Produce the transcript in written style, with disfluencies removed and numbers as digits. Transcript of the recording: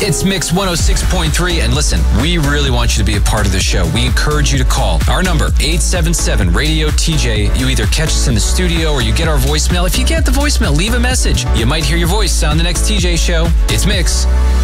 It's Mix 106.3, and listen, we really want you to be a part of the show. We encourage you to call. Our number, 877-RADIO-TJ. You either catch us in the studio or you get our voicemail. If you get the voicemail, leave a message. You might hear your voice on the next TJ show. It's Mix